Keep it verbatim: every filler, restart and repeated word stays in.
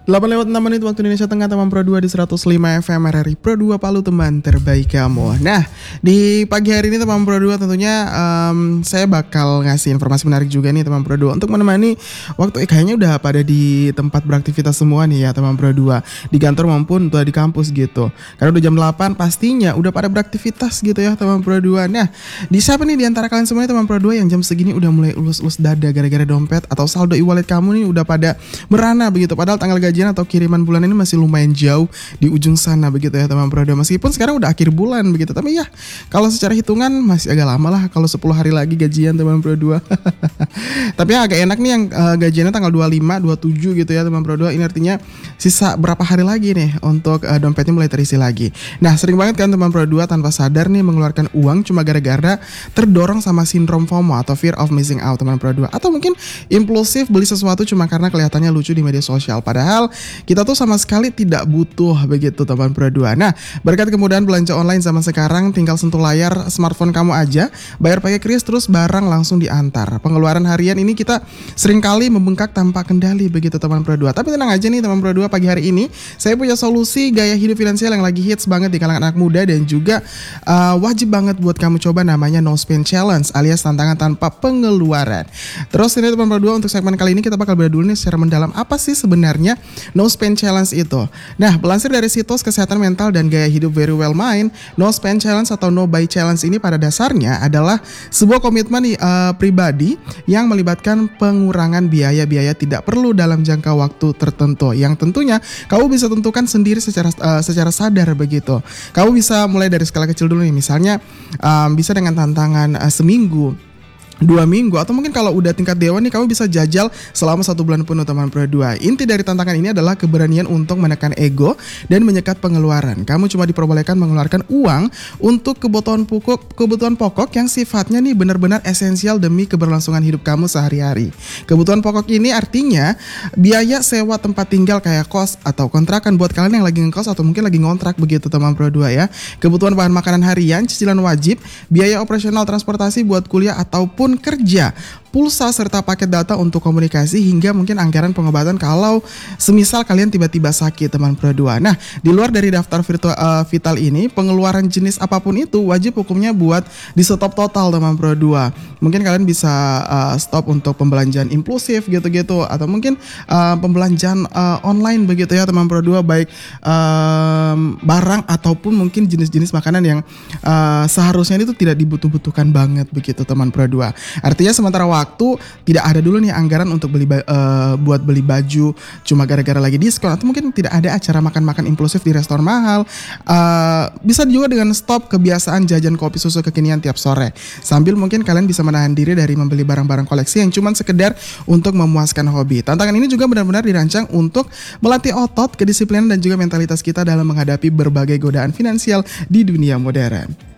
delapan lewat enam menit waktu Indonesia Tengah, teman Pro dua di seratus lima F M R R I Pro dua Palu, teman terbaik kamu. Nah, di pagi hari ini teman Pro dua tentunya um, saya bakal ngasih informasi menarik juga nih teman Pro dua untuk menemani waktu eh, kayaknya udah pada di tempat beraktivitas semua nih ya teman Pro dua, di kantor maupun tuh di kampus gitu. Karena udah jam delapan pastinya udah pada beraktivitas gitu ya teman Pro dua. Nah, di siapa nih di antara kalian semuanya teman Pro dua yang jam segini udah mulai ulus-ulus dada gara-gara dompet atau saldo e-wallet kamu nih udah pada merana begitu, padahal tanggal gajian atau kiriman bulan ini masih lumayan jauh di ujung sana begitu ya teman Pro dua. Meskipun sekarang udah akhir bulan begitu, tapi ya kalau secara hitungan masih agak lama lah kalau sepuluh hari lagi gajian teman Pro dua. Tapi ya agak enak nih yang uh, gajiannya tanggal dua puluh lima, dua puluh tujuh gitu ya teman Pro dua. Ini artinya sisa berapa hari lagi nih untuk uh, dompetnya mulai terisi lagi. Nah, sering banget kan teman Pro dua tanpa sadar nih mengeluarkan uang cuma gara-gara terdorong sama sindrom FOMO atau fear of missing out teman Pro dua, atau mungkin impulsif beli sesuatu cuma karena kelihatannya lucu di media sosial, padahal kita tuh sama sekali tidak butuh begitu teman Pro dua. Nah, berkat kemudahan belanja online zaman sekarang, tinggal sentuh layar smartphone kamu aja, bayar pakai kris, terus barang langsung diantar. Pengeluaran harian ini kita seringkali membengkak tanpa kendali begitu teman Pro dua. Tapi tenang aja nih teman Pro dua, pagi hari ini saya punya solusi gaya hidup finansial yang lagi hits banget di kalangan anak muda dan juga uh, wajib banget buat kamu coba, namanya No Spend Challenge alias tantangan tanpa pengeluaran. Terus ini teman Pro dua, untuk segmen kali ini kita bakal belajar dulu nih secara mendalam apa sih sebenarnya No Spend Challenge itu. Nah, melansir dari situs kesehatan mental dan gaya hidup Very Well Mind, No Spend Challenge atau No Buy Challenge ini pada dasarnya adalah sebuah komitmen uh, pribadi yang melibatkan pengurangan biaya-biaya tidak perlu dalam jangka waktu tertentu, yang tentunya kamu bisa tentukan sendiri secara uh, secara sadar begitu. Kamu bisa mulai dari skala kecil dulu nih, misalnya um, bisa dengan tantangan uh, seminggu, dua minggu, atau mungkin kalau udah tingkat dewa nih kamu bisa jajal selama satu bulan penuh teman Pro dua. Inti dari tantangan ini adalah keberanian untuk menekan ego dan menyekat pengeluaran. Kamu cuma diperbolehkan mengeluarkan uang untuk kebutuhan pokok kebutuhan pokok yang sifatnya nih benar-benar esensial demi keberlangsungan hidup kamu sehari-hari. Kebutuhan pokok ini artinya biaya sewa tempat tinggal kayak kos atau kontrakan buat kalian yang lagi ngekos atau mungkin lagi ngontrak begitu teman Pro dua ya. Kebutuhan bahan makanan harian, cicilan wajib, biaya operasional transportasi buat kuliah ataupun kerja, pulsa serta paket data untuk komunikasi, hingga mungkin anggaran pengobatan kalau semisal kalian tiba-tiba sakit teman Pro dua. Nah, di luar dari daftar virtual, uh, vital ini, pengeluaran jenis apapun itu wajib hukumnya buat di stop total teman Pro dua. Mungkin kalian bisa uh, stop untuk pembelanjaan impulsif gitu-gitu, atau mungkin uh, pembelanjaan uh, online begitu ya teman Pro dua, baik um, barang ataupun mungkin jenis-jenis makanan yang uh, seharusnya itu tidak dibutuh-butuhkan banget begitu teman Pro dua. Artinya sementara waktu tidak ada dulu nih anggaran untuk beli uh, buat beli baju cuma gara-gara lagi diskon, atau mungkin tidak ada acara makan-makan impulsif di restoran mahal. Uh, bisa juga dengan stop kebiasaan jajan kopi susu kekinian tiap sore, sambil mungkin kalian bisa menahan diri dari membeli barang-barang koleksi yang cuma sekedar untuk memuaskan hobi. Tantangan ini juga benar-benar dirancang untuk melatih otot, kedisiplinan dan juga mentalitas kita dalam menghadapi berbagai godaan finansial di dunia modern.